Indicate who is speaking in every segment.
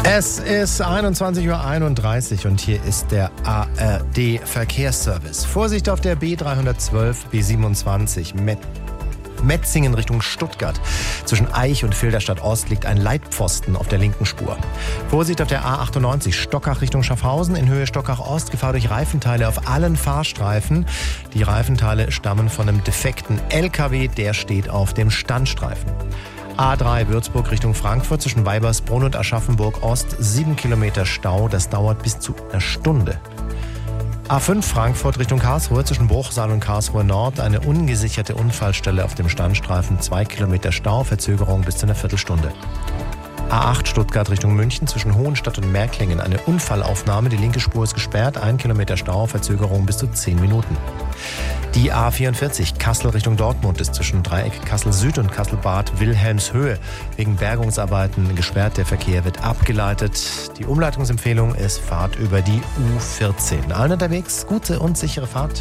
Speaker 1: Es ist 21:31 Uhr und hier ist der ARD Verkehrsservice. Vorsicht auf der B312, B27 Metzingen Richtung Stuttgart. Zwischen Eich und Filderstadt Ost liegt ein Leitpfosten auf der linken Spur. Vorsicht auf der A98 Stockach Richtung Schaffhausen in Höhe Stockach Ost. Gefahr durch Reifenteile auf allen Fahrstreifen. Die Reifenteile stammen von einem defekten LKW, der steht auf dem Standstreifen. A3 Würzburg Richtung Frankfurt zwischen Weibersbrunn und Aschaffenburg Ost 7 Kilometer Stau, das dauert bis zu einer Stunde. A5 Frankfurt Richtung Karlsruhe zwischen Bruchsal und Karlsruhe Nord eine ungesicherte Unfallstelle auf dem Standstreifen, 2 Kilometer Stau, Verzögerung bis zu einer Viertelstunde. A8 Stuttgart Richtung München zwischen Hohenstadt und Märklingen eine Unfallaufnahme, die linke Spur ist gesperrt, 1 Kilometer Stau, Verzögerung bis zu 10 Minuten. Die A44 Kassel Richtung Dortmund ist zwischen Dreieck Kassel Süd und Kassel-Bad Wilhelmshöhe wegen Bergungsarbeiten gesperrt. Der Verkehr wird abgeleitet. Die Umleitungsempfehlung ist Fahrt über die U14. Allen unterwegs, gute und sichere Fahrt.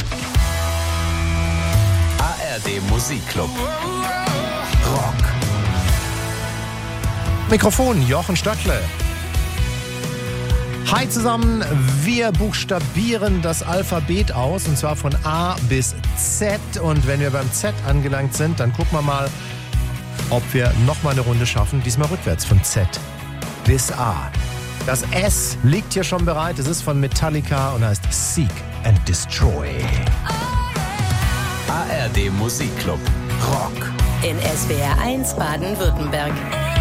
Speaker 2: ARD Musikclub. Rock.
Speaker 1: Mikrofon Jochen Stöckle. Hi zusammen, wir buchstabieren das Alphabet aus und zwar von A bis Z und wenn wir beim Z angelangt sind, dann gucken wir mal, ob wir nochmal eine Runde schaffen, diesmal rückwärts von Z bis A. Das S liegt hier schon bereit, es ist von Metallica und heißt Seek and Destroy.
Speaker 2: ARD Musikclub. Rock.
Speaker 3: In SWR 1 Baden-Württemberg.